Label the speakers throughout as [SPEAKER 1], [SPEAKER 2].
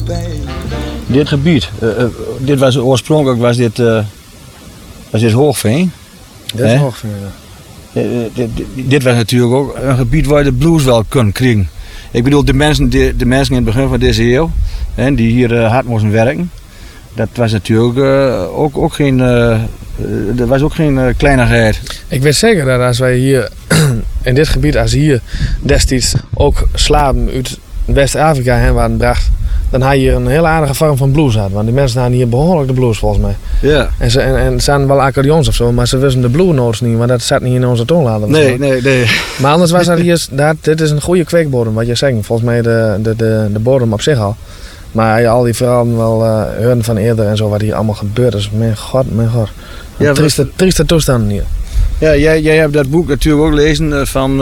[SPEAKER 1] Dit gebied, dit was oorspronkelijk dit Hoogveen.
[SPEAKER 2] Dit is Hoogveen, ja.
[SPEAKER 1] Dit was natuurlijk ook een gebied waar je de blues wel kon krijgen. Ik bedoel, de mensen in het begin van deze eeuw, die hier hard moesten werken, dat was natuurlijk ook geen, dat was ook geen kleinigheid.
[SPEAKER 2] Ik weet zeker dat als wij hier in dit gebied, als hier destijds ook slaven uit West-Afrika heen waren gebracht, dan had je hier een hele aardige vorm van blues had. Want die mensen hadden hier behoorlijk de blues volgens mij.
[SPEAKER 1] Ja.
[SPEAKER 2] En ze hadden wel accordeons of zo, maar ze wisten de bluesnotes niet, want dat zat niet in onze toonlader.
[SPEAKER 1] Nee.
[SPEAKER 2] Maar anders was dat hier, dit is een goede kweekbodem, wat je zegt. Volgens mij de bodem op zich al. Maar je al die verhalen wel horen van eerder en zo, wat hier allemaal gebeurd is. Mijn god. Ja, trieste toestanden hier.
[SPEAKER 1] Ja, jij hebt dat boek natuurlijk ook gelezen van...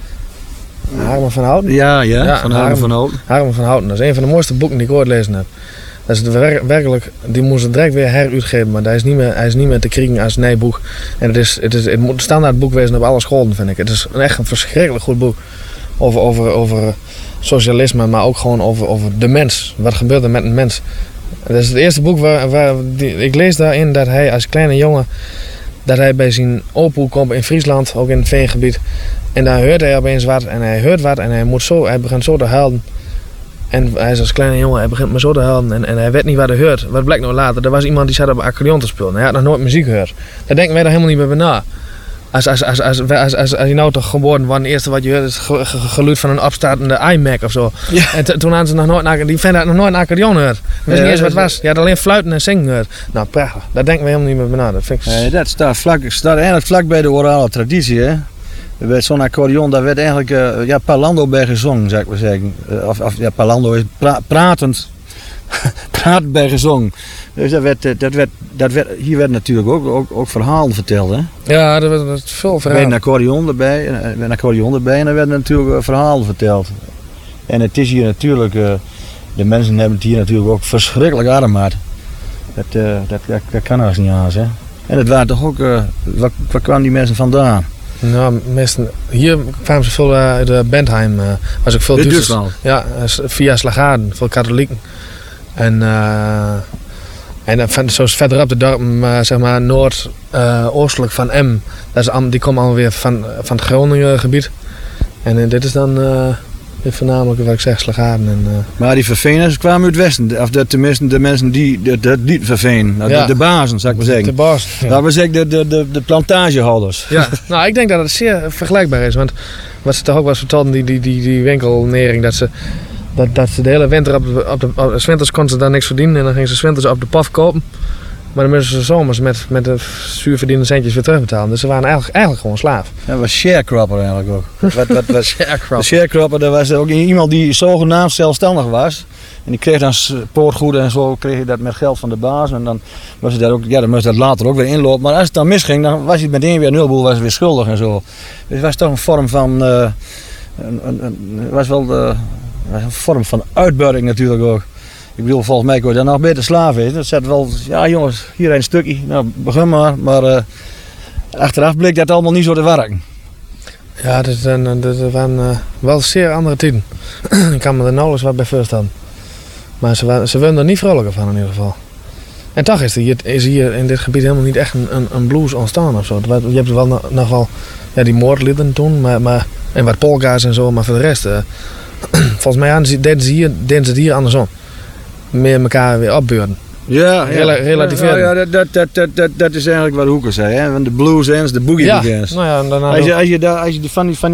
[SPEAKER 2] Harmen van Houten?
[SPEAKER 1] Ja, van Harmen van Houten.
[SPEAKER 2] Harmen van Houten, dat is een van de mooiste boeken die ik ooit gelezen heb. Dat is werkelijk, die moesten direct weer heruitgeven, maar hij is niet meer te krijgen als nijboek. En het moet een standaard boek wezen op alle scholen, vind ik. Het is echt een verschrikkelijk goed boek over socialisme, maar ook gewoon over de mens. Wat gebeurt er met een mens? Dat is het eerste boek waar ik lees daarin dat hij als kleine jongen, dat hij bij zijn opoe komt in Friesland, ook in het veengebied. En daar hoort hij opeens wat en hij hoort wat en hij begint zo te huilen. En hij is als kleine jongen, hij begint maar zo te huilen en hij weet niet wat hij hoort. Wat blijkt nou later? Er was iemand die zat op een accordeon te spelen. Hij had nog nooit muziek gehoord. Daar denken wij er helemaal niet meer bij na. Als je nou toch geboren wordt, het eerste wat je hoort is het geluid van een opstartende iMac of zo. Ja. En toen hadden ze nog nooit die vent had nog nooit een accordeon gehoord. Wist niet eens wat het was. Je had alleen fluiten en zingen gehoord. Nou, prachtig. Daar denken we helemaal niet meer bij na.
[SPEAKER 1] Dat staat eigenlijk vlak bij de orale traditie, hè? Bij zo'n accordeon, daar werd eigenlijk parlando bij gezongen, zou ik maar zeggen. Parlando is pratend bij gezongen. Dus hier werd natuurlijk ook verhalen verteld, hè?
[SPEAKER 2] Ja, er werd veel verhalen.
[SPEAKER 1] Bij een accordeon erbij en er werden natuurlijk verhalen verteld. En het is hier natuurlijk, de mensen hebben het hier natuurlijk ook verschrikkelijk arm gehad. Dat kan als niet aan, hè? En het waren toch ook, waar kwamen die mensen vandaan?
[SPEAKER 2] Nou, hier kwamen ze veel uit Bentheim. Was ook veel
[SPEAKER 1] Duitsland?
[SPEAKER 2] Ja, via Slagaden, veel katholieken. En zoals verderop de dorpen, zeg maar noordoostelijk van Em. Die komen allemaal weer van het Groningen gebied. En dit is dan voornamelijk wat ik zeg, Slagaden.
[SPEAKER 1] Maar die verveners kwamen uit het westen, of tenminste de mensen die dat liet vervenen. Ja. De bazen, zou ik maar zeggen.
[SPEAKER 2] De bazen. Ja.
[SPEAKER 1] Dat was de plantagehouders.
[SPEAKER 2] Ja, nou ik denk dat het zeer vergelijkbaar is. Want wat ze toch ook was vertelden, die winkelnering, dat ze de hele winter op de winters kon ze daar niks verdienen. En dan gingen ze winters op de paf kopen. Maar dan moesten ze zomers met de zuurverdiende centjes weer terugbetalen. Dus ze waren eigenlijk gewoon slaaf.
[SPEAKER 1] Ja, dat was sharecropper eigenlijk ook. Wat
[SPEAKER 2] sharecropper?
[SPEAKER 1] De sharecropper, dat was ook iemand die zogenaamd zelfstandig was. En die kreeg dan poortgoeden en zo, kreeg je dat met geld van de baas. En dan was hij daar ook, dan moest dat later ook weer inlopen. Maar als het dan misging, dan was hij meteen weer nulboel, was hij weer schuldig en zo. Dus het was toch een vorm van, een vorm van uitbuiting natuurlijk ook. Ik bedoel, volgens mij kon je dan nog beter slaven eten. Dat zat wel, ja jongens, hier een stukje, nou begin maar. Maar achteraf bleek dat allemaal niet zo te werken.
[SPEAKER 2] Ja, dat waren wel zeer andere tijden. Ik kan me er nauwelijks wat bij voorstellen. Maar ze werden er niet vrolijker van in ieder geval. En toch is hier in dit gebied helemaal niet echt een blues ontstaan of zo. Je hebt wel nog wel die moordlieden toen, maar, en wat polka's en zo, maar voor de rest... volgens mij deden ze het hier andersom. Meer elkaar weer opbeurden.
[SPEAKER 1] Ja,
[SPEAKER 2] relativeren.
[SPEAKER 1] Ja, dat is eigenlijk wat Hoeker zei, hè? Van de blues ends, de boogie begins.
[SPEAKER 2] Nou ja,
[SPEAKER 1] als je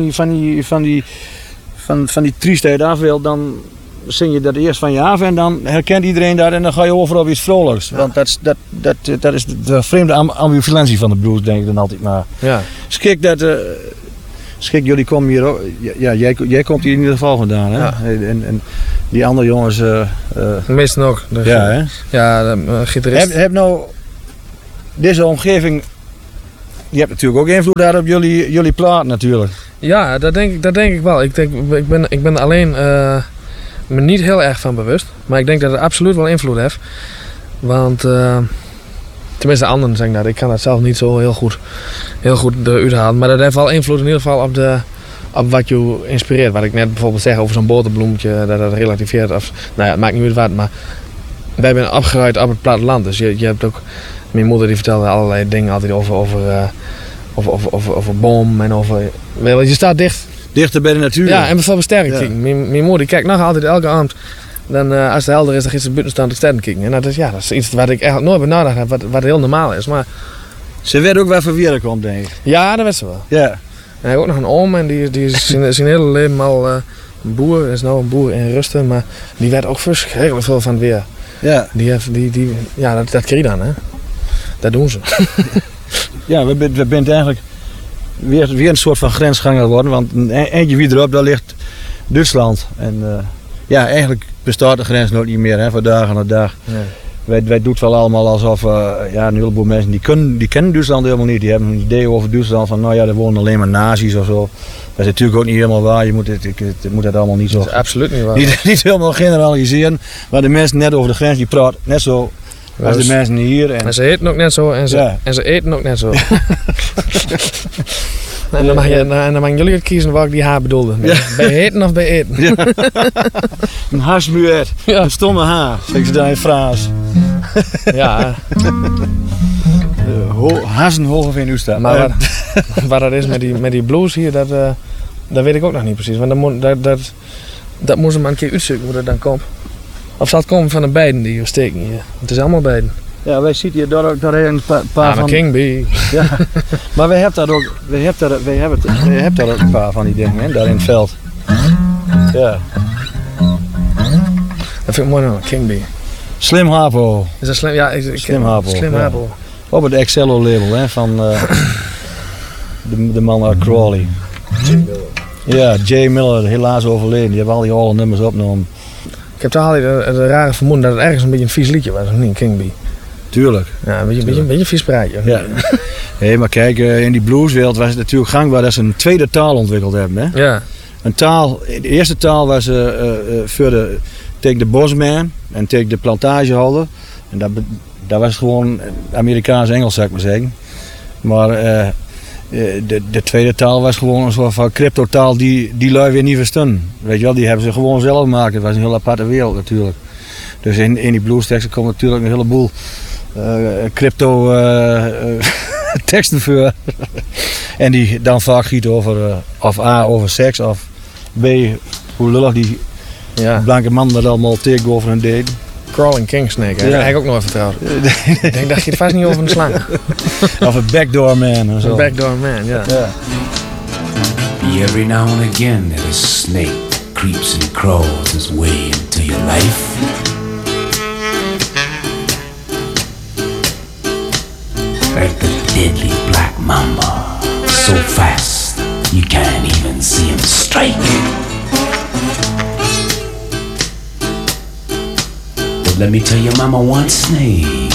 [SPEAKER 1] van die triestheid af wil, dan zing je dat eerst van je af en dan herkent iedereen dat en dan ga je over op iets vrolijks. Ja. Want dat is de vreemde ambivalentie van de blues, denk ik dan altijd maar.
[SPEAKER 2] Ja.
[SPEAKER 1] Schik, jullie komen hier ook. Ja, jij komt hier in ieder geval vandaan, hè? Ja. En die andere jongens...
[SPEAKER 2] de meesten ook. Dus,
[SPEAKER 1] ja, hè?
[SPEAKER 2] Ja, de gitarist.
[SPEAKER 1] Heb nou deze omgeving... Je hebt natuurlijk ook invloed daar op jullie plaat natuurlijk.
[SPEAKER 2] Ja, dat denk ik wel. Ik ben alleen me niet heel erg van bewust. Maar ik denk dat het absoluut wel invloed heeft. Want... tenminste, anderen zeggen dat. Ik kan dat zelf niet zo heel goed eruit halen. Maar dat heeft wel invloed in ieder geval op wat je inspireert. Wat ik net bijvoorbeeld zeg over zo'n boterbloemetje, dat relativeert. Of, nou ja, het maakt niet uit wat, maar wij zijn opgegroeid op het platteland. Dus je hebt ook, mijn moeder die vertelde allerlei dingen altijd over boom en over, je staat dicht.
[SPEAKER 1] Dichter bij de natuur.
[SPEAKER 2] Ja, en bijvoorbeeld sterren kijken. Mijn moeder die kijkt nog altijd elke avond. Dan, als het helder is, dan gaat ze buiten staan te sterren kijken. En dat is iets wat ik eigenlijk nooit benaderd heb, wat heel normaal is. Maar
[SPEAKER 1] Ze werd ook wel verweerd komt, denk ik.
[SPEAKER 2] ja, dat weet ze wel.
[SPEAKER 1] Ja.
[SPEAKER 2] En hij heeft ook nog een oom en die is zijn hele leven al een boer. Hij is nou een boer in Rusten, maar die werd ook verschrikkelijk veel van het weer.
[SPEAKER 1] Ja.
[SPEAKER 2] Dat kreeg je dan, hè. Dat doen ze.
[SPEAKER 1] Ja, we zijn eigenlijk weer een soort van grensganger geworden. Want eentje verderop, daar ligt Duitsland. En eigenlijk bestaat de grens nog niet meer, hè, van dag aan dag.
[SPEAKER 2] Nee.
[SPEAKER 1] Wij doen het wel allemaal alsof een heleboel mensen die kennen Duitsland helemaal niet. Die hebben een idee over Duitsland van er wonen alleen maar nazi's of zo. Dat is natuurlijk ook niet helemaal waar. Je moet het allemaal niet zo.
[SPEAKER 2] Dat is absoluut niet waar.
[SPEAKER 1] Niet helemaal generaliseren. Maar de mensen net over de grens die praten net zo als de mensen hier.
[SPEAKER 2] En ze eten ook net zo en ze eten ook net zo. En dan mag jullie het kiezen waar ik die haar bedoelde. Ja. Bij eten of bij eten?
[SPEAKER 1] Ja. Een harsmuet. Ja. Een stomme haar, zeg ze daar in Frans.
[SPEAKER 2] Ja.
[SPEAKER 1] Hazen hoog of in u staan.
[SPEAKER 2] Maar waar dat is met die blues hier, dat weet ik ook nog niet precies. Want dat moet ze maar een keer uitzoeken hoe dat dan komt. Of zal het komen van de beiden die hier steken hier? Het is allemaal beiden.
[SPEAKER 1] Ja, wij zitten hier daar een paar van...
[SPEAKER 2] King Bee.
[SPEAKER 1] Ja, maar wij hebben daar ook een paar van die dingen, hè, daar in het veld. Ja.
[SPEAKER 2] Dat vind ik mooi nou, King Bee.
[SPEAKER 1] Slim Hapo.
[SPEAKER 2] Is dat slim? Ja,
[SPEAKER 1] Slim Hapo.
[SPEAKER 2] Slim
[SPEAKER 1] ja.
[SPEAKER 2] Hapo.
[SPEAKER 1] Op het Excello label, hè, van de man uit Crawley.
[SPEAKER 2] Jay Miller.
[SPEAKER 1] Ja, Jay Miller, helaas overleden. Die hebben al die oude nummers opgenomen.
[SPEAKER 2] Ik heb toch altijd een rare vermoeden dat het ergens een beetje een vies liedje was, of niet, King Bee?
[SPEAKER 1] Tuurlijk.
[SPEAKER 2] Ja, een beetje een vies praatje.
[SPEAKER 1] Ja. Hey, maar kijk, in die blueswereld was het natuurlijk gangbaar dat ze een tweede taal ontwikkeld hebben. Hè?
[SPEAKER 2] Ja.
[SPEAKER 1] Een taal, de eerste taal was tegen de bosman en tegen de plantagehouder. En dat was gewoon Amerikaans-Engels, zou ik maar zeggen. Maar de tweede taal was gewoon een soort van cryptotaal die lui weer niet verstonden. Weet je wel, die hebben ze gewoon zelf gemaakt. Het was een heel aparte wereld natuurlijk. Dus in die bluesteksten komt natuurlijk een heleboel crypto teksten voor. En die dan vaak gieten over of A, over seks, of B, hoe lullig die blanke man dat allemaal tegenover hen deed.
[SPEAKER 2] Crawling King Snake, hè? Dat heb ik ook nog even vertrouwd. Ik denk dat je het vast niet over een slang.
[SPEAKER 1] Of een backdoor man.
[SPEAKER 2] Een backdoor man, ja.
[SPEAKER 3] Every now and again that a snake creeps and crawls his way into your life. Like the deadly black mamba, so fast you can't even see him strike. But let me tell you, mama, one snake